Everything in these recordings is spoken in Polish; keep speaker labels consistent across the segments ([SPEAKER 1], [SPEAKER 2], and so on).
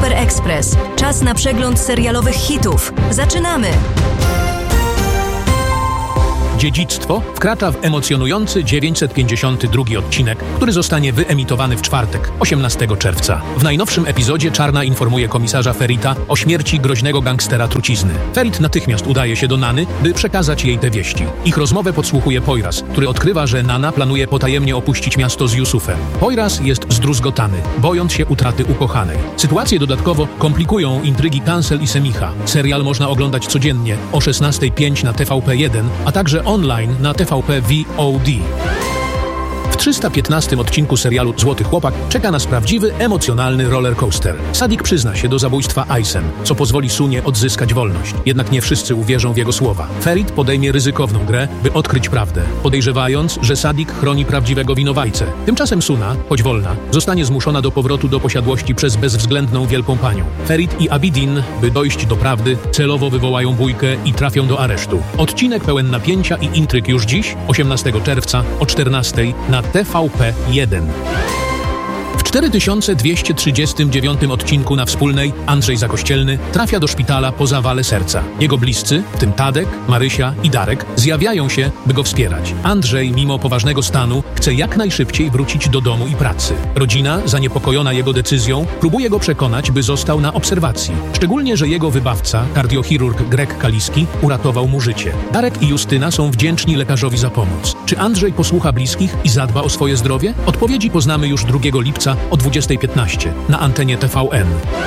[SPEAKER 1] Super Express. Czas na przegląd serialowych hitów. Zaczynamy!
[SPEAKER 2] Dziedzictwo wkracza w emocjonujący 952 odcinek, który zostanie wyemitowany w czwartek, 18 czerwca. W najnowszym epizodzie Czarna informuje komisarza Ferrita o śmierci groźnego gangstera trucizny. Ferrit natychmiast udaje się do Nany, by przekazać jej te wieści. Ich rozmowę podsłuchuje Poiras, który odkrywa, że Nana planuje potajemnie opuścić miasto z Yusufem. Poiras jest zdruzgotany, bojąc się utraty ukochanej. Sytuację dodatkowo komplikują intrygi Cancel i Semicha. Serial można oglądać codziennie o 16:05 na TVP1, a także online na TVP VOD. W 315 odcinku serialu Złoty Chłopak czeka nas prawdziwy, emocjonalny rollercoaster. Sadik przyzna się do zabójstwa Aysen, co pozwoli Sunie odzyskać wolność. Jednak nie wszyscy uwierzą w jego słowa. Ferrit podejmie ryzykowną grę, by odkryć prawdę, podejrzewając, że Sadik chroni prawdziwego winowajcę. Tymczasem Suna, choć wolna, zostanie zmuszona do powrotu do posiadłości przez bezwzględną wielką panią. Ferrit i Abidin, by dojść do prawdy, celowo wywołają bójkę i trafią do aresztu. Odcinek pełen napięcia i intryg już dziś, 18 czerwca o 14:00 na TVP1. W 4239 odcinku na Wspólnej Andrzej Zakościelny trafia do szpitala po zawale serca. Jego bliscy, w tym Tadek, Marysia i Darek, zjawiają się, by go wspierać. Andrzej, mimo poważnego stanu, chce jak najszybciej wrócić do domu i pracy. Rodzina, zaniepokojona jego decyzją, próbuje go przekonać, by został na obserwacji. Szczególnie, że jego wybawca, kardiochirurg Greg Kaliski, uratował mu życie. Darek i Justyna są wdzięczni lekarzowi za pomoc. Czy Andrzej posłucha bliskich i zadba o swoje zdrowie? Odpowiedzi poznamy już 2 lipca o 20:15 na antenie TVN.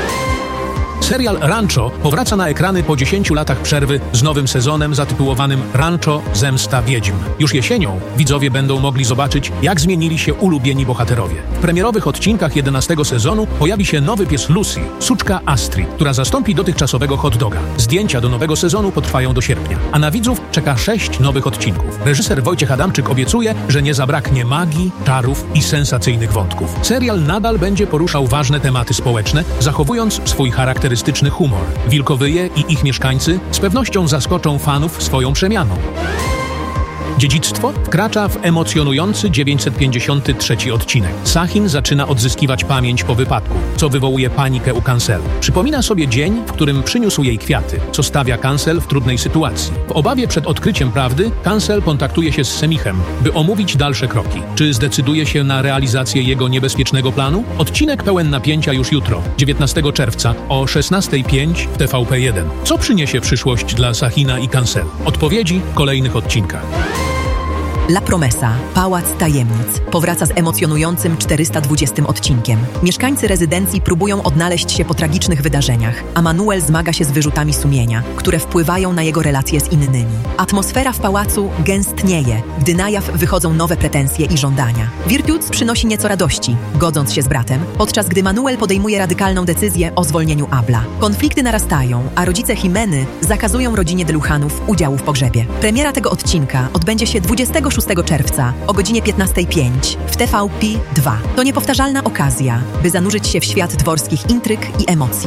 [SPEAKER 2] Serial Rancho powraca na ekrany po 10 latach przerwy z nowym sezonem zatytułowanym Rancho – Zemsta Wiedźm. Już jesienią widzowie będą mogli zobaczyć, jak zmienili się ulubieni bohaterowie. W premierowych odcinkach 11 sezonu pojawi się nowy pies Lucy, suczka Astrid, która zastąpi dotychczasowego hot doga. Zdjęcia do nowego sezonu potrwają do sierpnia, a na widzów czeka 6 nowych odcinków. Reżyser Wojciech Adamczyk obiecuje, że nie zabraknie magii, czarów i sensacyjnych wątków. Serial nadal będzie poruszał ważne tematy społeczne, zachowując swój charakterystyczny humor. Wilkowyje i ich mieszkańcy z pewnością zaskoczą fanów swoją przemianą. Dziedzictwo wkracza w emocjonujący 953 odcinek. Sahin zaczyna odzyskiwać pamięć po wypadku, co wywołuje panikę u Cancel. Przypomina sobie dzień, w którym przyniósł jej kwiaty, co stawia Cancel w trudnej sytuacji. W obawie przed odkryciem prawdy, Cancel kontaktuje się z Semichem, by omówić dalsze kroki. Czy zdecyduje się na realizację jego niebezpiecznego planu? Odcinek pełen napięcia już jutro, 19 czerwca o 16:05 w TVP1. Co przyniesie przyszłość dla Sahina i Cancel? Odpowiedzi w kolejnych odcinkach.
[SPEAKER 3] La Promesa, Pałac Tajemnic, powraca z emocjonującym 420 odcinkiem. Mieszkańcy rezydencji próbują odnaleźć się po tragicznych wydarzeniach, a Manuel zmaga się z wyrzutami sumienia, które wpływają na jego relacje z innymi. Atmosfera w pałacu gęstnieje, gdy na jaw wychodzą nowe pretensje i żądania. Virtudes przynosi nieco radości, godząc się z bratem, podczas gdy Manuel podejmuje radykalną decyzję o zwolnieniu Abla. Konflikty narastają, a rodzice Jimeny zakazują rodzinie Deluchanów udziału w pogrzebie. Premiera tego odcinka odbędzie się 26 czerwca o godzinie 15:05 w TVP2. To niepowtarzalna okazja, by zanurzyć się w świat dworskich intryg i emocji.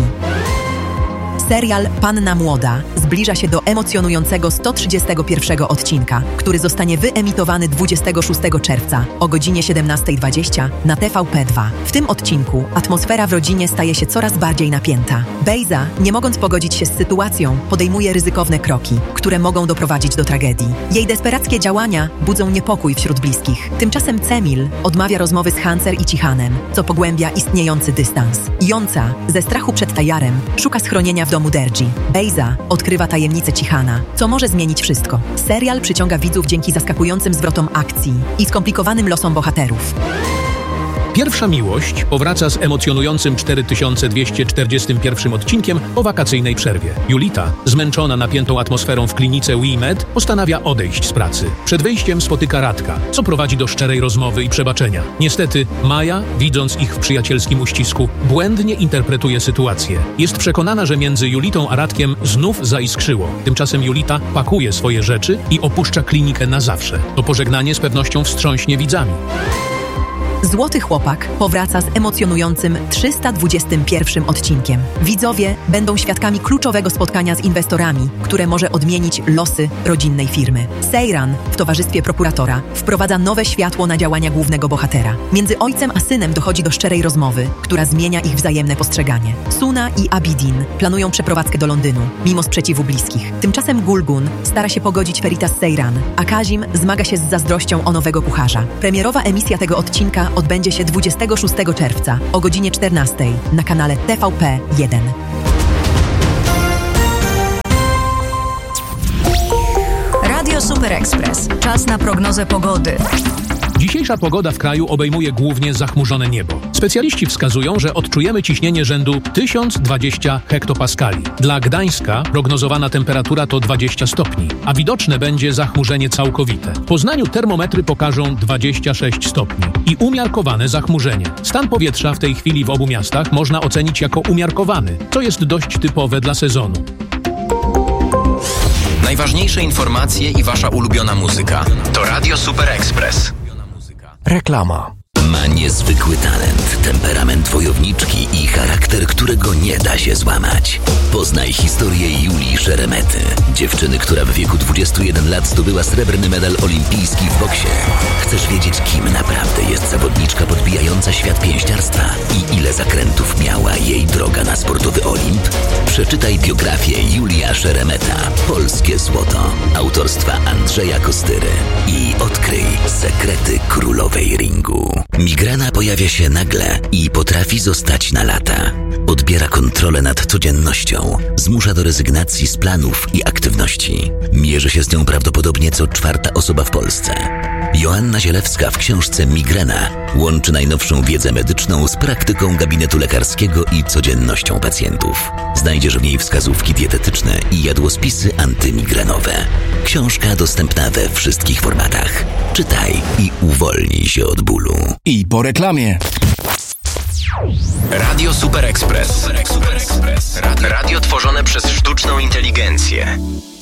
[SPEAKER 3] Serial Panna Młoda zbliża się do emocjonującego 131 odcinka, który zostanie wyemitowany 26 czerwca o godzinie 17:20 na TVP2. W tym odcinku atmosfera w rodzinie staje się coraz bardziej napięta. Bejza, nie mogąc pogodzić się z sytuacją, podejmuje ryzykowne kroki, które mogą doprowadzić do tragedii. Jej desperackie działania budzą niepokój wśród bliskich. Tymczasem Cemil odmawia rozmowy z Hancer i Cihanem, co pogłębia istniejący dystans. Jonca, ze strachu przed Tajarem, szuka schronienia w domu Derji. Bejza odkrywa tajemnicę Cihana, co może zmienić wszystko. Serial przyciąga widzów dzięki zaskakującym zwrotom akcji i skomplikowanym losom bohaterów.
[SPEAKER 2] Pierwsza miłość powraca z emocjonującym 4241 odcinkiem po wakacyjnej przerwie. Julita, zmęczona napiętą atmosferą w klinice WeMed, postanawia odejść z pracy. Przed wyjściem spotyka Radka, co prowadzi do szczerej rozmowy i przebaczenia. Niestety, Maja, widząc ich w przyjacielskim uścisku, błędnie interpretuje sytuację. Jest przekonana, że między Julitą a Radkiem znów zaiskrzyło. Tymczasem Julita pakuje swoje rzeczy i opuszcza klinikę na zawsze. To pożegnanie z pewnością wstrząśnie widzami.
[SPEAKER 3] Złoty Chłopak powraca z emocjonującym 321 odcinkiem. Widzowie będą świadkami kluczowego spotkania z inwestorami, które może odmienić losy rodzinnej firmy. Seyran w towarzystwie prokuratora wprowadza nowe światło na działania głównego bohatera. Między ojcem a synem dochodzi do szczerej rozmowy, która zmienia ich wzajemne postrzeganie. Suna i Abidin planują przeprowadzkę do Londynu, mimo sprzeciwu bliskich. Tymczasem Gulgun stara się pogodzić Ferita z Seyran, a Kazim zmaga się z zazdrością o nowego kucharza. Premierowa emisja tego odcinka odbędzie się 26 czerwca o godzinie 14 na kanale TVP1.
[SPEAKER 1] Radio Super Express. Czas na prognozę pogody.
[SPEAKER 2] Dzisiejsza pogoda w kraju obejmuje głównie zachmurzone niebo. Specjaliści wskazują, że odczujemy ciśnienie rzędu 1020 hektopaskali. Dla Gdańska prognozowana temperatura to 20 stopni, a widoczne będzie zachmurzenie całkowite. W Poznaniu termometry pokażą 26 stopni i umiarkowane zachmurzenie. Stan powietrza w tej chwili w obu miastach można ocenić jako umiarkowany, co jest dość typowe dla sezonu.
[SPEAKER 4] Najważniejsze informacje i wasza ulubiona muzyka to Radio Super Express.
[SPEAKER 5] Reklama.
[SPEAKER 6] Ma niezwykły talent, temperament wojowniczki i charakter, którego nie da się złamać. Poznaj historię Julii Szeremety, dziewczyny, która w wieku 21 lat zdobyła srebrny medal olimpijski w boksie. Chcesz wiedzieć, kim naprawdę jest zawodniczka podbijająca świat pięściarstwa i ile zakrętów miała jej droga na sportowy Olimp? Przeczytaj biografię Julia Szeremeta, Polskie Złoto, autorstwa Andrzeja Kostyry i odkryj sekrety królowej ringu. Migrena pojawia się nagle i potrafi zostać na lata. Odbiera kontrolę nad codziennością, zmusza do rezygnacji z planów i aktywności. Mierzy się z nią prawdopodobnie co czwarta osoba w Polsce. Joanna Zielewska w książce Migrena łączy najnowszą wiedzę medyczną z praktyką gabinetu lekarskiego i codziennością pacjentów. Znajdziesz w niej wskazówki dietetyczne i jadłospisy antymigrenowe. Książka dostępna we wszystkich formatach. Czytaj i uwolnij się od bólu.
[SPEAKER 5] I po reklamie.
[SPEAKER 4] Radio Super Express. Radio tworzone przez sztuczną inteligencję.